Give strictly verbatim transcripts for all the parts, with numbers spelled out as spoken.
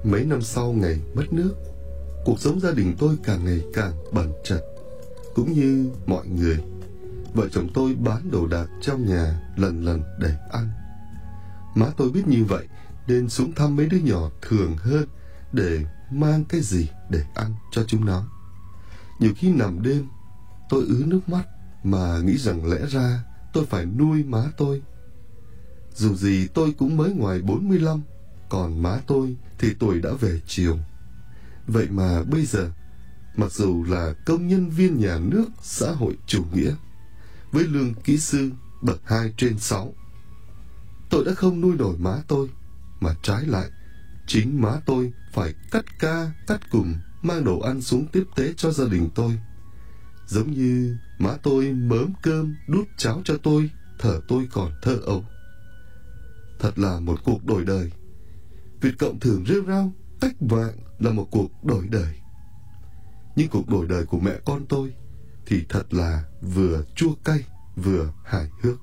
Mấy năm sau ngày mất nước, cuộc sống gia đình tôi càng ngày càng bần chật. Cũng như mọi người, vợ chồng tôi bán đồ đạc trong nhà lần lần để ăn. Má tôi biết như vậy nên xuống thăm mấy đứa nhỏ thường hơn để mang cái gì để ăn cho chúng nó. Nhiều khi nằm đêm, tôi ứa nước mắt mà nghĩ rằng lẽ ra tôi phải nuôi má tôi. Dù gì tôi cũng mới ngoài bốn mươi lăm, còn má tôi thì tuổi đã về chiều. Vậy mà bây giờ, mặc dù là công nhân viên nhà nước xã hội chủ nghĩa, với lương kỹ sư bậc hai trên sáu, tôi đã không nuôi nổi má tôi, mà trái lại, chính má tôi phải cắt ca, cắt cùm, mang đồ ăn xuống tiếp tế cho gia đình tôi. Giống như má tôi mớm cơm, đút cháo cho tôi, thở tôi còn thơ ấu. Thật là một cuộc đổi đời. Việt Cộng thường rêu rao cách mạng là một cuộc đổi đời. Nhưng cuộc đổi đời của mẹ con tôi thì thật là vừa chua cay vừa hài hước.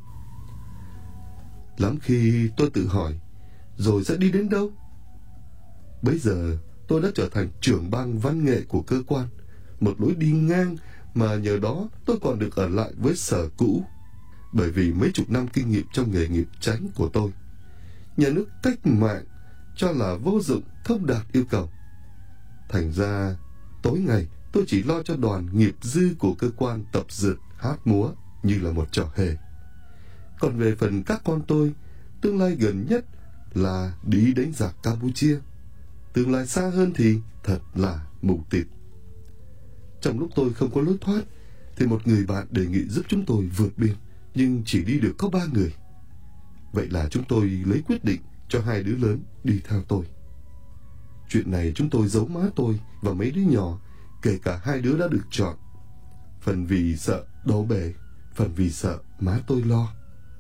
Lắm khi tôi tự hỏi, rồi sẽ đi đến đâu? Bây giờ tôi đã trở thành trưởng ban văn nghệ của cơ quan, một lối đi ngang mà nhờ đó tôi còn được ở lại với sở cũ. Bởi vì mấy chục năm kinh nghiệm trong nghề nghiệp chánh của tôi, nhà nước cách mạng cho là vô dụng, không đạt yêu cầu. Thành ra tối ngày tôi chỉ lo cho đoàn nghiệp dư của cơ quan tập dượt hát múa như là một trò hề. Còn về phần các con tôi, tương lai gần nhất là đi đánh giặc Campuchia. Tương lai xa hơn thì thật là mù tịt. Trong lúc tôi không có lối thoát, thì một người bạn đề nghị giúp chúng tôi vượt biên, nhưng chỉ đi được có ba người. Vậy là chúng tôi lấy quyết định cho hai đứa lớn đi theo tôi. Chuyện này chúng tôi giấu má tôi và mấy đứa nhỏ, kể cả hai đứa đã được chọn. Phần vì sợ đổ bể, phần vì sợ má tôi lo.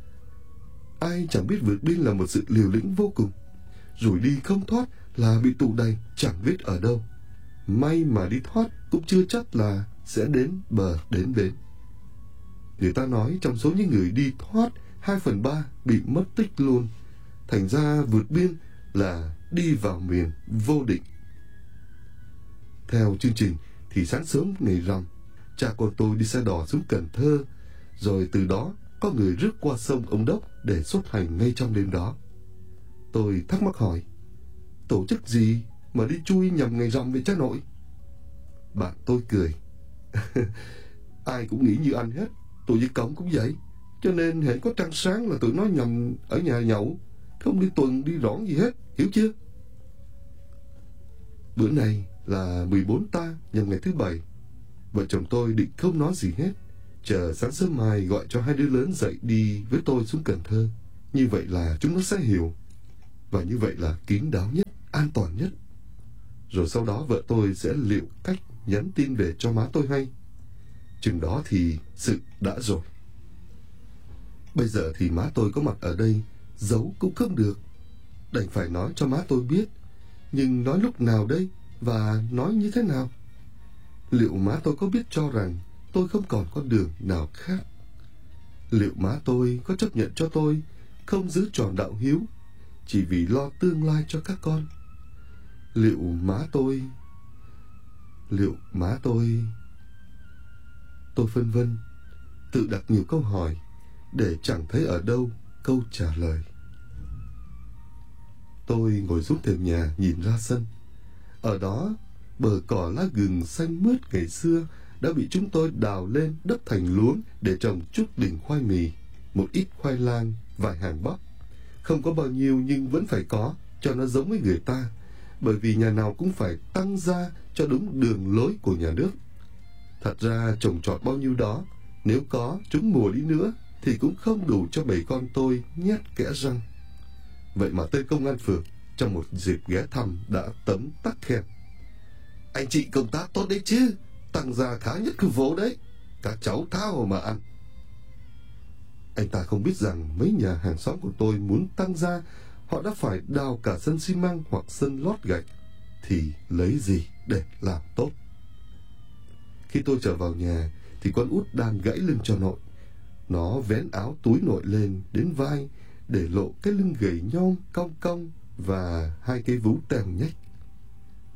Ai chẳng biết vượt biên là một sự liều lĩnh vô cùng. Rồi đi không thoát là bị tù đày chẳng biết ở đâu. May mà đi thoát cũng chưa chắc là sẽ đến bờ đến bến. Người ta nói trong số những người đi thoát, hai phần ba bị mất tích luôn. Thành ra vượt biên là đi vào miền vô định. Theo chương trình thì sáng sớm ngày rằm, cha con tôi đi xe đò xuống Cần Thơ, rồi từ đó có người rước qua sông Ông Đốc để xuất hành ngay trong đêm đó. Tôi thắc mắc hỏi, tổ chức gì mà đi chui nhằm ngày rằm vậy cha nội? Bạn tôi cười. Ai cũng nghĩ như anh hết, tụi với cổng cũng vậy. Cho nên hễ có trăng sáng là tụi nó nhằm ở nhà nhậu, không đi tuần đi rõn gì hết, hiểu chưa? Bữa này là mười bốn ta nhằm ngày thứ bảy. Vợ chồng tôi định không nói gì hết, chờ sáng sớm mai gọi cho hai đứa lớn dậy đi với tôi xuống Cần Thơ. Như vậy là chúng nó sẽ hiểu, và như vậy là kín đáo nhất, an toàn nhất. Rồi sau đó vợ tôi sẽ liệu cách nhắn tin về cho má tôi hay. Chừng đó thì sự đã rồi. Bây giờ thì má tôi có mặt ở đây, giấu cũng không được, đành phải nói cho má tôi biết. Nhưng nói lúc nào đây, và nói như thế nào? Liệu má tôi có biết cho rằng tôi không còn con đường nào khác? Liệu má tôi có chấp nhận cho tôi không giữ tròn đạo hiếu chỉ vì lo tương lai cho các con? Liệu má tôi... Liệu má tôi... Tôi phân vân, tự đặt nhiều câu hỏi để chẳng thấy ở đâu câu trả lời. Tôi ngồi xuống thềm nhà nhìn ra sân. Ở đó, bờ cỏ lá gừng xanh mướt ngày xưa đã bị chúng tôi đào lên đắp thành luống để trồng chút đỉnh khoai mì, một ít khoai lang, vài hàng bắp. Không có bao nhiêu nhưng vẫn phải có, cho nó giống với người ta, bởi vì nhà nào cũng phải tăng ra cho đúng đường lối của nhà nước. Thật ra trồng trọt bao nhiêu đó, nếu có trúng mùa đi nữa thì cũng không đủ cho bầy con tôi nhét kẽ răng. Vậy mà tên công an phường trong một dịp ghé thăm đã tấm tắc khen: anh chị công tác tốt đấy chứ, tăng gia khá nhất khu phố đấy, các cháu thao mà ăn. Anh ta không biết rằng mấy nhà hàng xóm của tôi muốn tăng gia, họ đã phải đào cả sân xi măng hoặc sân lót gạch, thì lấy gì để làm tốt. Khi tôi trở vào nhà thì con út đang gãy lưng cho nội. Nó vén áo túi nội lên đến vai để lộ cái lưng gầy nhom cong cong và hai cái vú tèo nhách.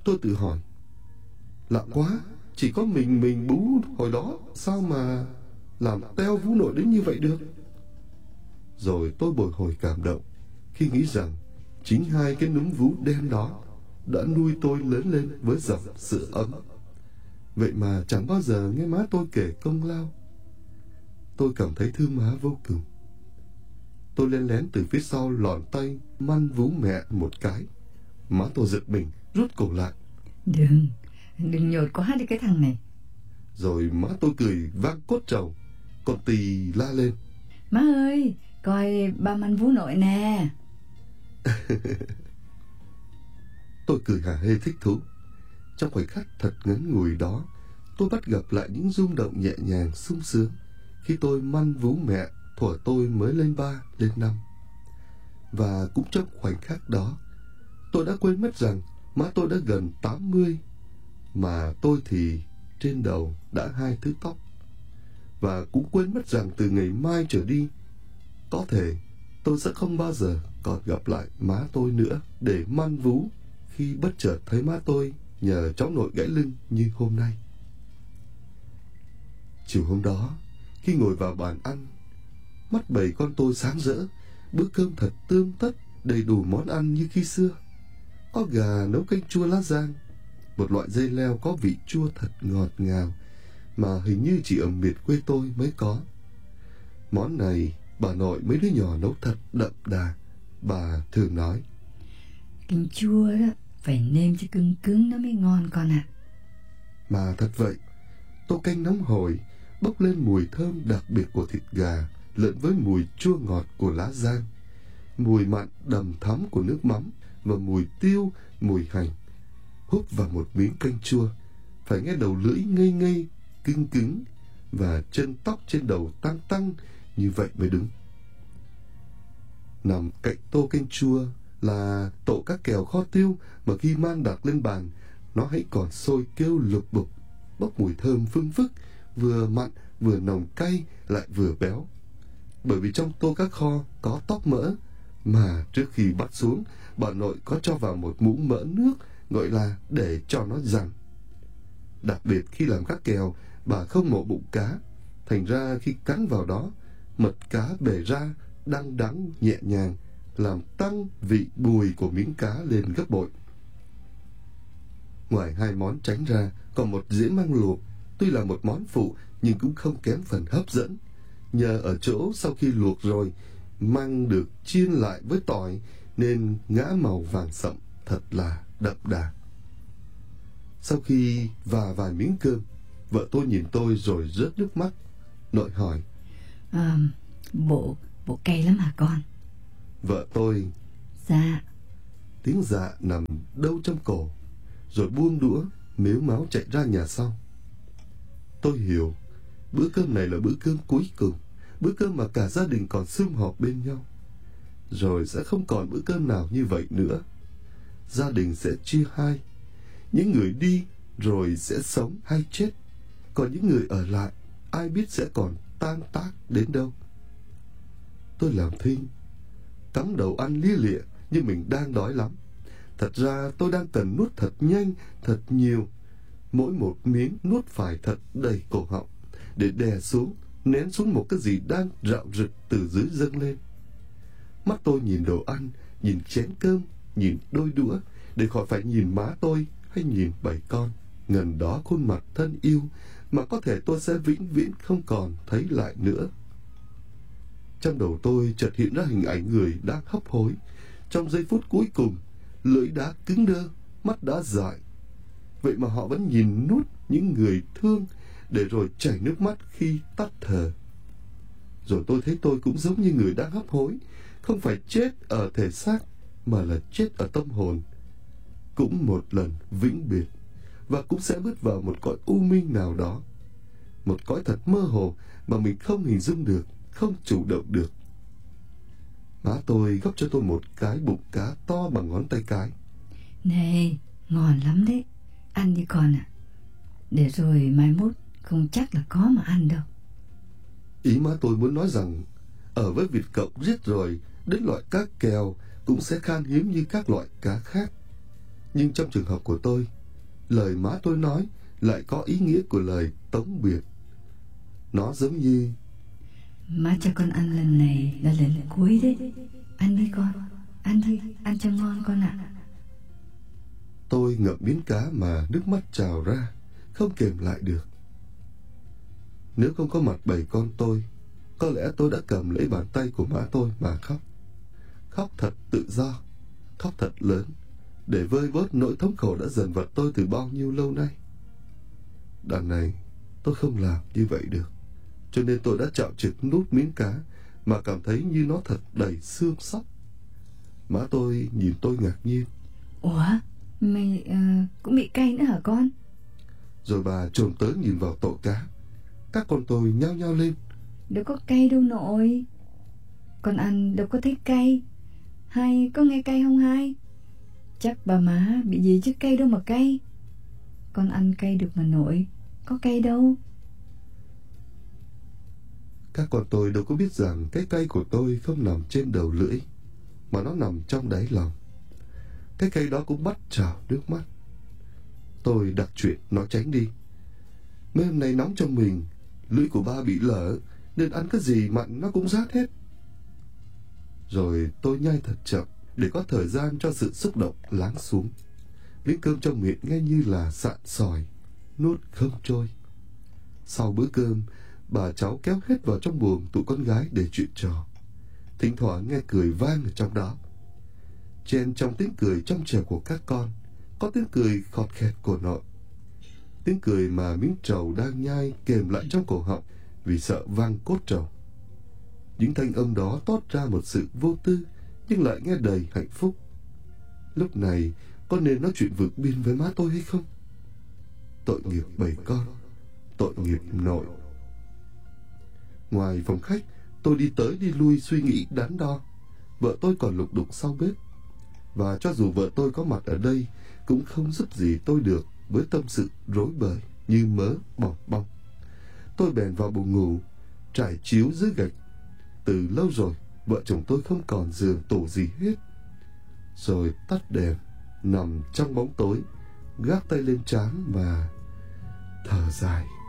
Tôi tự hỏi, lạ quá, chỉ có mình mình bú hồi đó, sao mà làm teo vú nội đến như vậy được? Rồi tôi bồi hồi cảm động khi nghĩ rằng chính hai cái núm vú đen đó đã nuôi tôi lớn lên với dòng sữa ấm. Vậy mà chẳng bao giờ nghe má tôi kể công lao. Tôi cảm thấy thương má vô cùng. Tôi lén lén từ phía sau lòn tay măn vú mẹ một cái. Má tôi giật mình, rút cổ lại. Đừng, đừng nhột quá đi cái thằng này. Rồi má tôi cười vang cốt trầu. Còn Tì la lên, má ơi, coi ba măn vú nội nè. Tôi cười hả hê thích thú. Trong khoảnh khắc thật ngắn ngủi đó, tôi bắt gặp lại những rung động nhẹ nhàng sung sướng khi tôi măn vú mẹ thuở tôi mới lên ba, lên năm. Và cũng trong khoảnh khắc đó, tôi đã quên mất rằng má tôi đã gần tám mươi, mà tôi thì trên đầu đã hai thứ tóc. Và cũng quên mất rằng từ ngày mai trở đi, có thể tôi sẽ không bao giờ còn gặp lại má tôi nữa để măn vú khi bất chợt thấy má tôi nhờ cháu nội gãy lưng như hôm nay. Chiều hôm đó, khi ngồi vào bàn ăn, mắt bầy con tôi sáng rỡ. Bữa cơm thật tươm tất, đầy đủ món ăn như khi xưa. Có gà nấu canh chua lá giang, một loại dây leo có vị chua thật ngọt ngào mà hình như chỉ ở miệt quê tôi mới có. Món này bà nội mấy đứa nhỏ nấu thật đậm đà. Bà thường nói, canh chua đó phải nêm cho cứng cứng nó mới ngon con ạ. À. Mà thật vậy, tô canh nóng hổi bốc lên mùi thơm đặc biệt của thịt gà, lẫn với mùi chua ngọt của lá giang, mùi mặn đầm thắm của nước mắm và mùi tiêu, mùi hành. Húp vào một miếng canh chua, phải nghe đầu lưỡi ngây ngây, cứng cứng và chân tóc trên đầu tăng tăng, như vậy mới đúng. Nằm cạnh tô canh chua là tổ các kèo kho tiêu mà khi mang đặt lên bàn, nó hãy còn sôi kêu lục bục, bốc mùi thơm phương phức, vừa mặn vừa nồng cay lại vừa béo. Bởi vì trong tô cá kho có tóp mỡ, mà trước khi bắt xuống, bà nội có cho vào một muỗng mỡ nước, gọi là để cho nó dằn. Đặc biệt khi làm cá kèo, bà không mổ bụng cá, thành ra khi cắn vào đó, mật cá bể ra đăng đắng nhẹ nhàng, làm tăng vị bùi của miếng cá lên gấp bội. Ngoài hai món tránh ra, còn một dĩa măng luộc, tuy là một món phụ nhưng cũng không kém phần hấp dẫn. Nhờ ở chỗ sau khi luộc rồi, măng được chiên lại với tỏi nên ngã màu vàng sậm, thật là đậm đà. Sau khi và vài miếng cơm, vợ tôi nhìn tôi rồi rớt nước mắt. Nội hỏi, à, Bộ, bộ cay lắm hả con? Vợ tôi, Dạ. Tiếng dạ nằm đâu trong cổ, rồi buông đũa, mếu máo chạy ra nhà sau. Tôi hiểu, bữa cơm này là bữa cơm cuối cùng, bữa cơm mà cả gia đình còn sum họp bên nhau. Rồi sẽ không còn bữa cơm nào như vậy nữa. Gia đình sẽ chia hai. Những người đi rồi sẽ sống hay chết, còn những người ở lại ai biết sẽ còn tan tác đến đâu. Tôi làm thinh, cắm đầu ăn lia lịa như mình đang đói lắm. Thật ra tôi đang cần nuốt thật nhanh, thật nhiều. Mỗi một miếng nuốt phải thật đầy cổ họng, để đè xuống, nén xuống một cái gì đang rạo rực từ dưới dâng lên. Mắt tôi nhìn đồ ăn, nhìn chén cơm, nhìn đôi đũa, để khỏi phải nhìn má tôi hay nhìn bầy con. Ngần đó khuôn mặt thân yêu mà có thể tôi sẽ vĩnh viễn không còn thấy lại nữa. Trong đầu tôi chợt hiện ra hình ảnh người đang hấp hối. Trong giây phút cuối cùng, lưỡi đã cứng đơ, mắt đã dại. Vậy mà họ vẫn nhìn nuốt những người thương, để rồi chảy nước mắt khi tắt thở. Rồi tôi thấy tôi cũng giống như người đang hấp hối, không phải chết ở thể xác, mà là chết ở tâm hồn. Cũng một lần vĩnh biệt, và cũng sẽ bước vào một cõi u minh nào đó. Một cõi thật mơ hồ mà mình không hình dung được, không chủ động được. Má tôi gấp cho tôi một cái bụng cá to bằng ngón tay cái. Này, ngon lắm đấy, ăn đi con ạ. À. Để rồi mai mốt không chắc là có mà ăn đâu. Ý má tôi muốn nói rằng ở với vịt cộng giết rồi, đến loại cá kèo cũng sẽ khan hiếm như các loại cá khác. Nhưng trong trường hợp của tôi, lời má tôi nói lại có ý nghĩa của lời tống biệt. Nó giống như: Má cho con ăn lần này là lần cuối đấy. Ăn đi con, ăn đi, ăn cho ngon con ạ. Tôi ngậm miếng cá mà nước mắt trào ra, không kềm lại được. Nếu không có mặt bầy con tôi, có lẽ tôi đã cầm lấy bàn tay của má tôi mà khóc. Khóc thật tự do, khóc thật lớn, để vơi bớt nỗi thống khổ đã dần vật tôi từ bao nhiêu lâu nay. Đằng này tôi không làm như vậy được, cho nên tôi đã chạo trực nuốt miếng cá mà cảm thấy như nó thật đầy xương sóc. Má tôi nhìn tôi ngạc nhiên. Ủa, mày uh, cũng bị cay nữa hả con? Rồi bà chồm tới nhìn vào tổ cá. Các con tôi nhao nhao lên. Đâu có cay đâu nội. Con ăn đâu có thấy cay. Hay có nghe cay không hai? Chắc bà má bị gì chứ cay đâu mà cay. Con ăn cay được mà nội, có cay đâu. Các con tôi đâu có biết rằng cái cay của tôi không nằm trên đầu lưỡi, mà nó nằm trong đáy lòng. Cái cay đó cũng bắt trào nước mắt. Tôi đặt chuyện nó tránh đi. Mấy hôm nay nóng trong mình, lưỡi của ba bị lở, nên ăn cái gì mặn nó cũng rát hết. Rồi tôi nhai thật chậm để có thời gian cho sự xúc động lắng xuống. Miếng cơm trong miệng nghe như là sạn sỏi, nuốt không trôi. Sau bữa cơm, bà cháu kéo hết vào trong buồng tụi con gái để chuyện trò. Thỉnh thoảng nghe cười vang ở trong đó. Chen trong tiếng cười trong trẻo của các con, có tiếng cười khọt khẹt của nội. Tiếng cười mà miếng trầu đang nhai kèm lại trong cổ họng vì sợ vang cốt trầu. Những thanh âm đó toát ra một sự vô tư nhưng lại nghe đầy hạnh phúc. Lúc này có nên nói chuyện vượt biên với má tôi hay không? Tội nghiệp bầy con, tội nghiệp nội. Ngoài phòng khách, tôi đi tới đi lui suy nghĩ đắn đo. Vợ tôi còn lục đục sau bếp, và cho dù vợ tôi có mặt ở đây cũng không giúp gì tôi được với tâm sự rối bời như mớ bòng bong. Tôi bèn vào buồng ngủ, trải chiếu dưới gạch. Từ lâu rồi vợ chồng tôi không còn giường tủ gì hết. Rồi tắt đèn, nằm trong bóng tối, gác tay lên trán và thở dài.